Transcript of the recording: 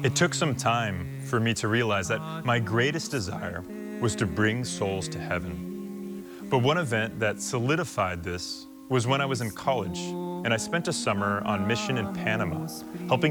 It took some time for me to realize that my greatest desire was to bring souls to heaven. But one event that solidified this was when I was in college, and I spent a summer on mission in Panama, helping